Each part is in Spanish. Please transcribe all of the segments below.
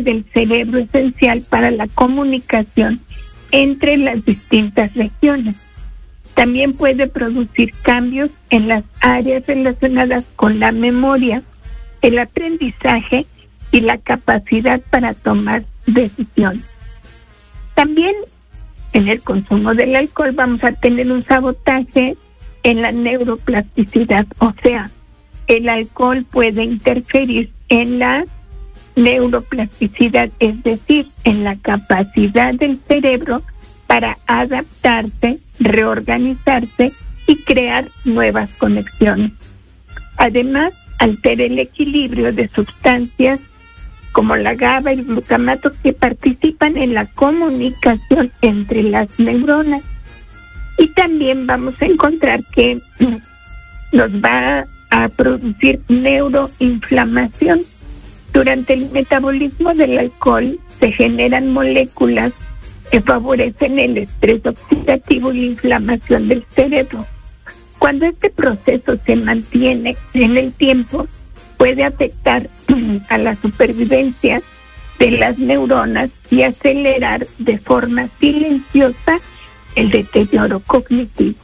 del cerebro esencial para la comunicación entre las distintas regiones. También puede producir cambios en las áreas relacionadas con la memoria, el aprendizaje y la capacidad para tomar decisiones. También en el consumo del alcohol vamos a tener un sabotaje en la neuroplasticidad, o sea, el alcohol puede interferir en la neuroplasticidad, es decir, en la capacidad del cerebro para adaptarse, reorganizarse y crear nuevas conexiones. Además, altera el equilibrio de sustancias como la GABA y el glutamato que participan en la comunicación entre las neuronas. Y también vamos a encontrar que nos va a producir neuroinflamación. Durante el metabolismo del alcohol se generan moléculas que favorecen el estrés oxidativo y la inflamación del cerebro. Cuando este proceso se mantiene en el tiempo, puede afectar a la supervivencia de las neuronas y acelerar de forma silenciosa el deterioro cognitivo.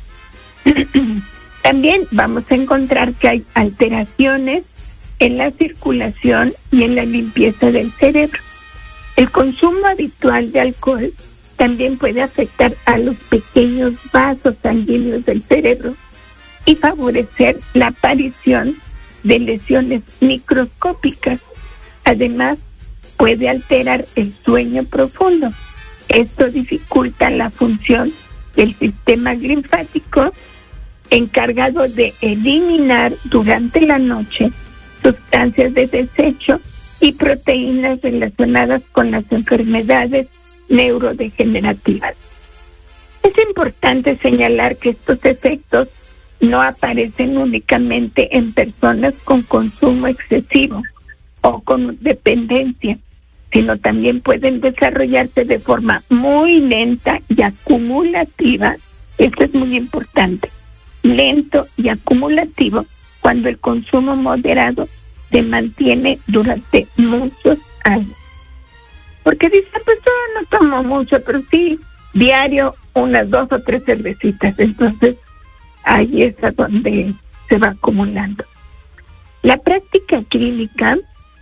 También vamos a encontrar que hay alteraciones en la circulación y en la limpieza del cerebro. El consumo habitual de alcohol también puede afectar a los pequeños vasos sanguíneos del cerebro y favorecer la aparición de lesiones microscópicas. Además, puede alterar el sueño profundo. Esto dificulta la función del sistema linfático encargado de eliminar durante la noche sustancias de desecho y proteínas relacionadas con las enfermedades neurodegenerativas. Es importante señalar que estos efectos no aparecen únicamente en personas con consumo excesivo o con dependencia, sino también pueden desarrollarse de forma muy lenta y acumulativa. Esto es muy importante, lento y acumulativo, cuando el consumo moderado se mantiene durante muchos años. Porque dice, pues yo no tomo mucho, pero sí diario unas 2 o 3 cervecitas. Entonces ahí es a donde se va acumulando. La práctica clínica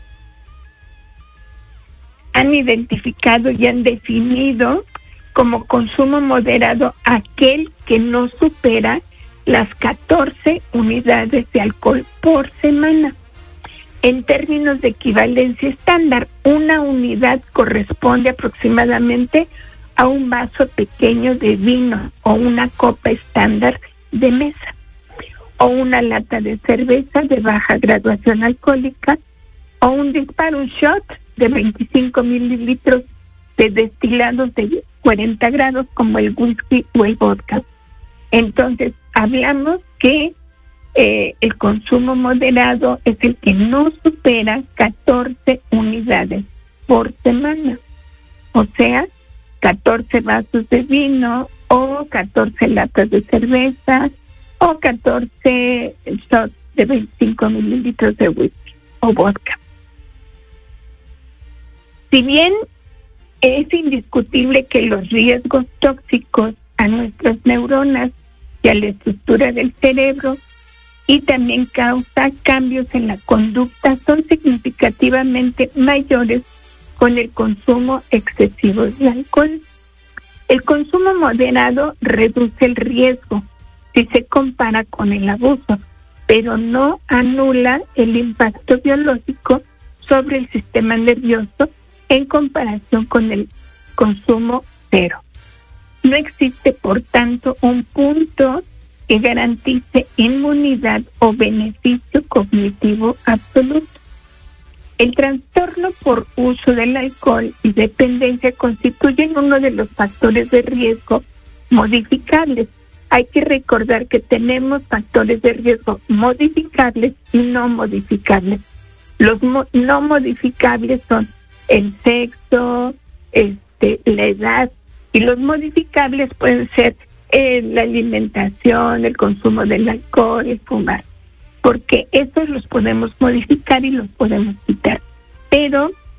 han identificado y han definido como consumo moderado aquel que no supera las 14 unidades de alcohol por semana. En términos de equivalencia estándar, una unidad corresponde aproximadamente a un vaso pequeño de vino o una copa estándar de mesa, o una lata de cerveza de baja graduación alcohólica, o un shot de 25 mililitros de destilados de 40 grados como el whisky o el vodka. Entonces, hablamos que el consumo moderado es el que no supera 14 unidades por semana. O sea, 14 vasos de vino o 14 latas de cerveza o 14 shots de 25 mililitros de whisky o vodka. Si bien es indiscutible que los riesgos tóxicos a nuestras neuronas y a la estructura del cerebro y también causa cambios en la conducta son significativamente mayores con el consumo excesivo de alcohol. El consumo moderado reduce el riesgo si se compara con el abuso, pero no anula el impacto biológico sobre el sistema nervioso en comparación con el consumo cero. No existe, por tanto, un punto que garantice inmunidad o beneficio cognitivo absoluto. El trastorno por uso del alcohol y dependencia constituyen uno de los factores de riesgo modificables. Hay que recordar que tenemos factores de riesgo modificables y no modificables. Los no modificables son el sexo, la edad, y los modificables pueden ser la alimentación, el consumo del alcohol, el fumar, porque estos los podemos modificar y los podemos quitar. Pero